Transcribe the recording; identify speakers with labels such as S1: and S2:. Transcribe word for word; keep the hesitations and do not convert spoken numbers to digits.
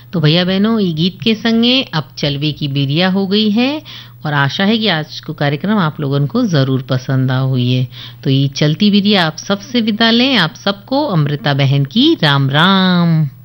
S1: तो भैया बहनों, ये गीत के संगे अब चलवे की बेरिया हो गई है और आशा है कि आज को कार्यक्रम आप लोगों को जरूर पसंद आ हुई है। तो ये चलती बेरिया आप सबसे विदा लें। आप सबको अमृता बहन की राम राम।